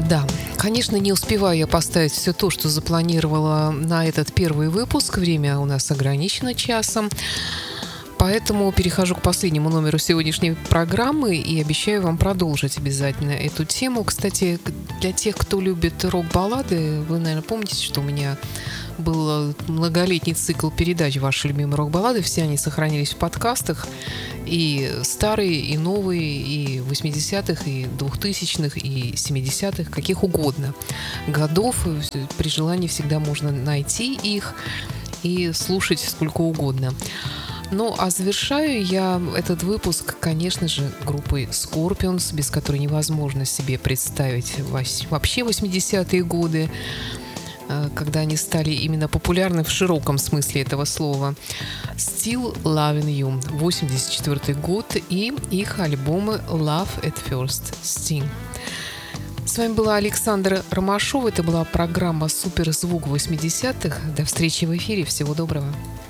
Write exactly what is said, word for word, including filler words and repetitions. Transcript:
Да, конечно, не успеваю я поставить все то, что запланировала на этот первый выпуск. Время у нас ограничено часом. Поэтому перехожу к последнему номеру сегодняшней программы и обещаю вам продолжить обязательно эту тему. Кстати, для тех, кто любит рок-баллады, вы, наверное, помните, что у меня был многолетний цикл передач «Ваши любимые рок-баллады». Все они сохранились в подкастах. И старые, и новые, и восьмидесятых, и двухтысячных, и семидесятых, каких угодно годов. При желании всегда можно найти их и слушать сколько угодно. Ну, а завершаю я этот выпуск, конечно же, группой Scorpions, без которой невозможно себе представить вообще восьмидесятые годы, когда они стали именно популярны в широком смысле этого слова. Still Loving You, восемьдесят четвёртый год, и их альбомы Love at First Sting. С вами была Александра Ромашова. Это была программа «Суперзвук восьмидесятых». До встречи в эфире. Всего доброго.